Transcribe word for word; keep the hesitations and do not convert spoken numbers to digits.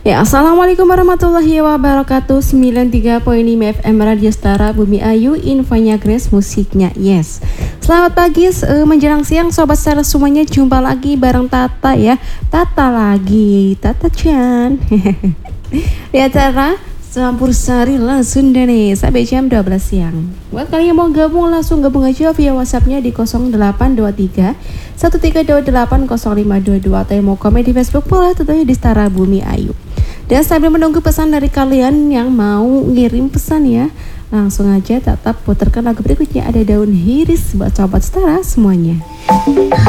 Ya, Assalamualaikum warahmatullahi wabarakatuh. sembilan puluh tiga koma lima F M Radio Setara Bumi Ayu, infonya Grace, musiknya Yes. Selamat pagi, uh, menjelang siang Sobat Setara semuanya. Jumpa lagi bareng Tata ya. Tata lagi, Tata Chan. Di acara Campur Sari langsung deh nih sampai jam dua belas siang. Buat kalian yang mau gabung, langsung gabung aja via WhatsAppnya di nol delapan dua tiga satu tiga dua delapan nol lima dua dua, atau yang mau komen di Facebook boleh tentunya di Setara Bumi Ayu. Dan sambil menunggu pesan dari kalian yang mau ngirim pesan ya, langsung aja tetap putarkan lagu berikutnya. Ada Daun Hiris buat Sobat Setara semuanya.